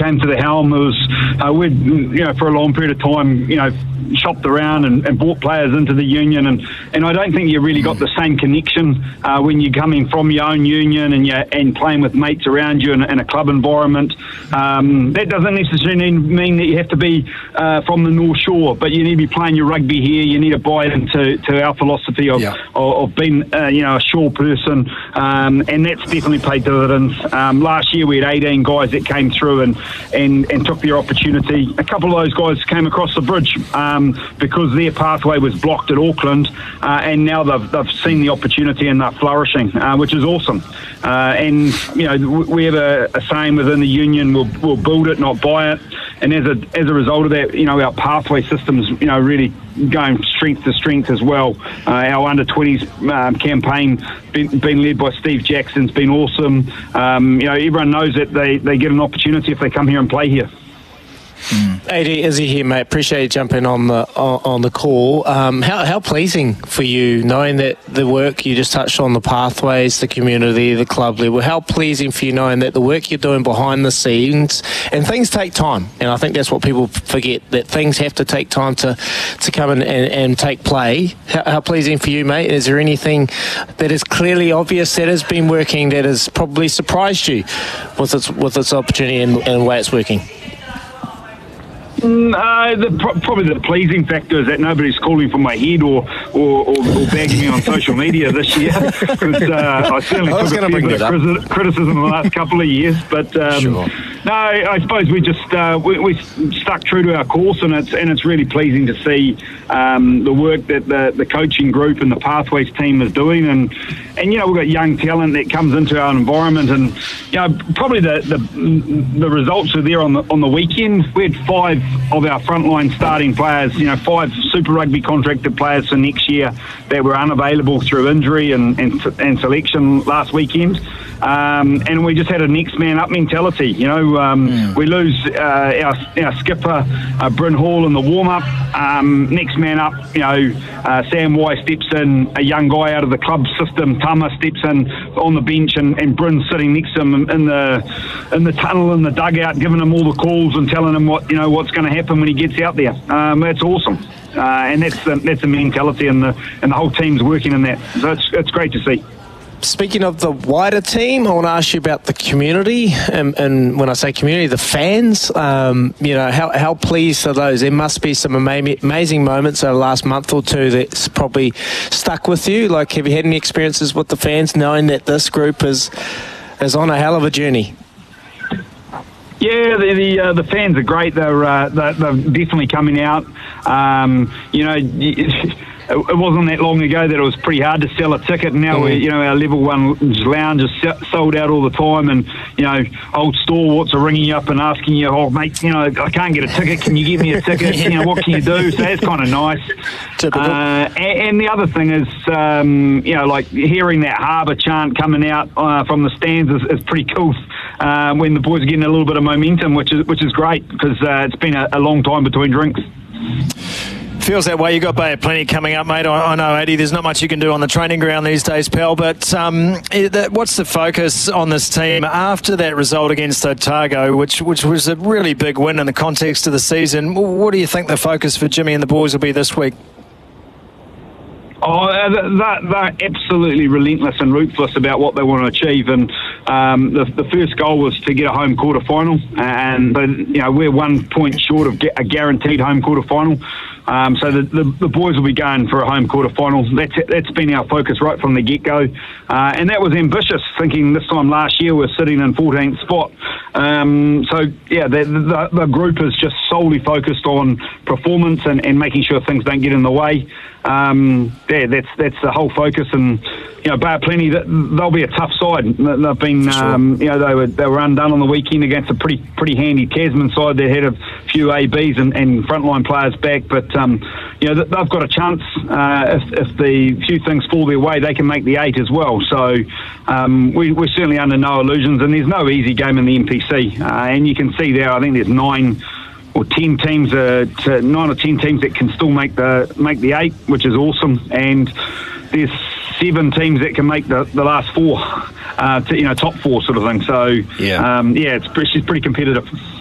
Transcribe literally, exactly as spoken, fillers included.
came to the helm, it was uh, we'd you know for a long period of time you know shopped around and, and brought players into the union, and, and I don't think you really got the same connection uh, when you're coming from your own union and you're and playing with mates around you in, in a club environment. Um, that doesn't necessarily mean that you have to be uh, from the North Shore, but you need to be playing your rugby here. You need to buy into to our philosophy of, yeah. of, of being uh, you know a Shore person, um, and that's definitely paid dividends. Um, last year we had eighteen guys that came through and, and, and took their opportunity. A couple of those guys came across the bridge um, because their pathway was blocked at Auckland, uh, and now they've, they've seen the opportunity and they're flourishing, uh, which is awesome. Uh, and you know we have a, a saying within the union: we'll, we'll build it, not buy it. And as a as a result of that, you know our pathway system's you know really going strength to strength as well. Uh, our under twenties um, campaign been, been led by Steve Jackson's been awesome. Um, you know everyone knows that they, they get an opportunity if they come here and play here. Mm. A D, Izzy here, mate. Appreciate you jumping on the on, on the call. Um, how how pleasing for you, knowing that the work you just touched on, the pathways, the community, the club level. How pleasing for you knowing that the work you're doing behind the scenes, and things take time, and I think that's what people forget, that things have to take time to to come in and, and take play. How, how pleasing for you, mate? Is there anything that is clearly obvious that has been working that has probably surprised you with its with its opportunity and, and the way it's working? Uh, the, pro- probably the pleasing factor is that nobody's calling for my head or or, or, or bagging me on social media this year, because uh, I certainly I took a fair bit of criti- criticism in the last couple of years. But um, sure. no, I suppose we just uh, we, we stuck true to our course, and it's and it's really pleasing to see um, the work that the, the coaching group and the Pathways team is doing, and and you know we've got young talent that comes into our environment, and you know probably the the, the results are there on the on the weekend. We had five of our frontline starting players, you know, five Super Rugby contracted players for next year that were unavailable through injury and, and, and selection last weekend. Um, and we just had a next man up mentality. You know, um, mm. we lose uh, our, our skipper, uh, Bryn Hall, in the warm up. Um, next man up, you know, uh, Sam Y steps in, a young guy out of the club system. Tama steps in on the bench, and, and Bryn's sitting next to him in the in the tunnel in the dugout, giving him all the calls and telling him what you know what's going to happen when he gets out there. Um, that's awesome, uh, and that's the, that's the mentality, and the and the whole team's working in that. So it's it's great to see. Speaking of the wider team, I want to ask you about the community, and, and when I say community, the fans. Um, you know, how how pleased are those? There must be some ama- amazing moments over the last month or two that's probably stuck with you. Like, have you had any experiences with the fans, knowing that this group is is on a hell of a journey? Yeah, the the, uh, the fans are great. They're, uh, they're they're definitely coming out. Um, you know. It wasn't that long ago that it was pretty hard to sell a ticket, and now mm. we, you know, our level one lounge is sold out all the time, and you know, old stalwarts are ringing you up and asking you, "Oh, mate, you know, I can't get a ticket. Can you give me a ticket? You know, what can you do?" So that's kind of nice. Uh, and, and the other thing is, um, you know, like hearing that harbour chant coming out uh, from the stands is, is pretty cool. Uh, when the boys are getting a little bit of momentum, which is which is great, because uh, it's been a, a long time between drinks. Feels that way. You've got plenty coming up, mate. I, I know, Eddie, there's not much you can do on the training ground these days, pal, but um, what's the focus on this team after that result against Otago, which which was a really big win in the context of the season? What do you think the focus for Jimmy and the boys will be this week? Oh, they're, they're absolutely relentless and ruthless about what they want to achieve, and um, the, the first goal was to get a home quarter final, and they, you know we're one point short of a guaranteed home quarter final. Um, so the, the the boys will be going for a home quarter final. That's that's been our focus right from the get go, uh, and that was ambitious. Thinking this time last year we're sitting in fourteenth spot. Um, so yeah, the, the, the group is just solely focused on performance and, and making sure things don't get in the way. Um, yeah, that's that's the whole focus, and you know, Bar Plenty, they'll be a tough side. They've been, sure. um, you know, they were they were undone on the weekend against a pretty pretty handy Tasman side that had a few A Bs and, and frontline players back, but um, you know, they've got a chance. Uh, if, if the few things fall their way, they can make the eight as well. So um, we, we're certainly under no illusions, and there's no easy game in the N P C, uh, and you can see there. I think there's nine. Or ten teams, uh, to nine or ten teams that can still make the make the eight, which is awesome. And there's seven teams that can make the, the last four, uh, to, you know, top four sort of thing. So yeah, um, yeah, it's pretty, it's pretty competitive.